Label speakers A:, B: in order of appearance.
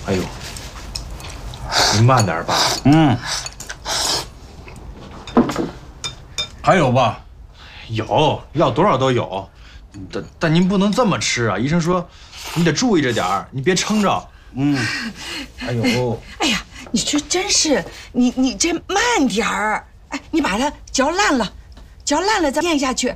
A: 哎呦，您慢点吧。
B: 还有吧？
A: 有，要多少都有，但您不能这么吃啊！医生说，你得注意着点儿，你别撑着。哎呦，
C: 哎呀，你说真是，你这慢点儿，哎，你把它嚼烂了，嚼烂了再咽下去，